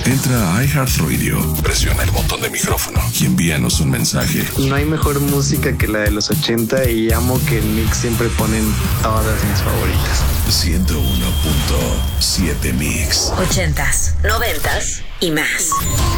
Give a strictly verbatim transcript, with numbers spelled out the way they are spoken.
Entra a iHeartRadio, presiona el botón de micrófono y envíanos un mensaje. No hay mejor música que la de los ochenta y amo que en Mix siempre ponen todas mis favoritas. ciento uno punto siete Mix. Ochentas, noventas y más.